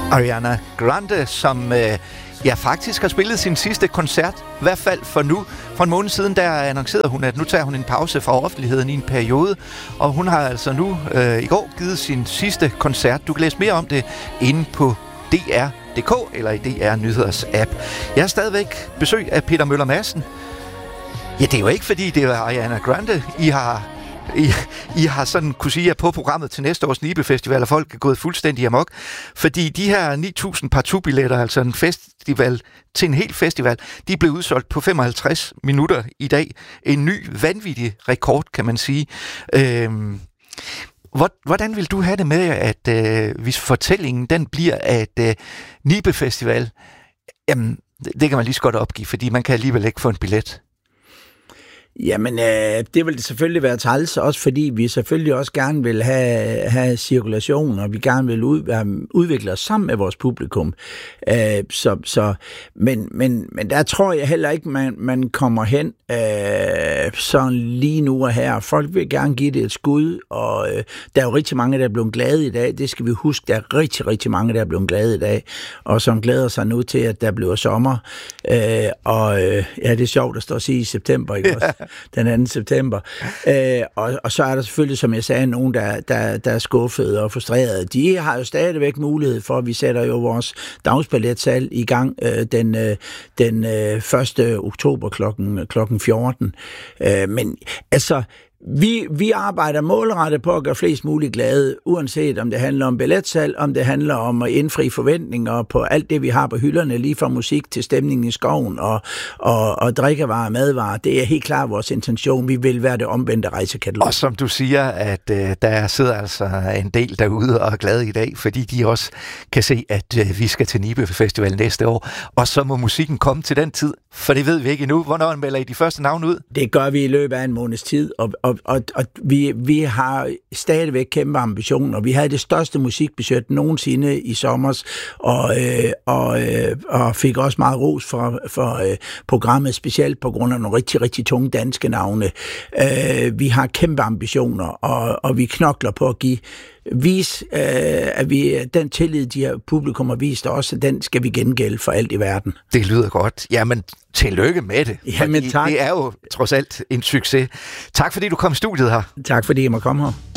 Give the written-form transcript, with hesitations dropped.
Ariana Grande, som faktisk har spillet sin sidste koncert, i hvert fald for nu. For en måned siden, der annoncerede hun, at nu tager hun en pause fra offentligheden i en periode, og hun har altså nu i går givet sin sidste koncert. Du kan læse mere om det inde på DR.dk eller i DR Nyheders app. Jeg har stadigvæk besøg af Peter Møller Madsen. Ja, det er jo ikke, fordi det er Ariana Grande, I har sådan kunne sige, at på programmet til næste års Nibe Festival, og folk er gået fuldstændig amok. Fordi de her 9.000 partout-billetter, altså en festival til en hel festival, de blev udsolgt på 55 minutter i dag. En ny, vanvittig rekord, kan man sige. Hvordan vil du have det med, at hvis fortællingen den bliver, at Nibe Festival, jamen, det kan man lige så godt opgive, fordi man kan alligevel ikke få en billet? Jamen, det vil det selvfølgelig være træls, også fordi vi selvfølgelig også gerne vil have cirkulation, og vi gerne vil udvikle os sammen med vores publikum. Men der tror jeg heller ikke, man kommer hen sådan lige nu og her. Folk vil gerne give det et skud, og der er jo rigtig mange, der er blevet glade i dag. Det skal vi huske, der er rigtig, rigtig mange, der er blevet glade i dag, og som glæder sig nu til, at der bliver sommer. Ja, det er sjovt at stå og sige i september, ikke også? Den 2. september. Og så er der selvfølgelig, som jeg sagde, nogen, der er skuffede og frustrerede. De har jo stadigvæk mulighed for, at vi sætter jo vores dagsbilletsalg i gang den 1. oktober klokken 14. Men altså, vi arbejder målrettet på at gøre flest muligt glade, uanset om det handler om billetsalg, om det handler om at indfri forventninger på alt det, vi har på hylderne, lige fra musik til stemningen i skoven og drikkevarer og madvarer. Det er helt klart vores intention. Vi vil være det omvendte rejsekatalog. Og som du siger, at der sidder altså en del derude og er glade i dag, fordi de også kan se, at vi skal til Nibe Festival næste år. Og så må musikken komme til den tid, for det ved vi ikke endnu. Hvornår melder I de første navne ud? Det gør vi i løbet af en måneds tid, og vi har stadigvæk kæmpe ambitioner. Vi havde det største musikbudget nogensinde i sommer, og fik også meget ros for programmet, specielt på grund af nogle rigtig, rigtig tunge danske navne. Vi har kæmpe ambitioner, og vi knokler på at vise, at vi den tillid, de her publikum har vist os, den skal vi gengælde for alt i verden. Det lyder godt. Jamen, tillykke med det. Jamen, tak. Det er jo trods alt en succes. Tak fordi du kom i studiet her. Tak fordi jeg må komme her.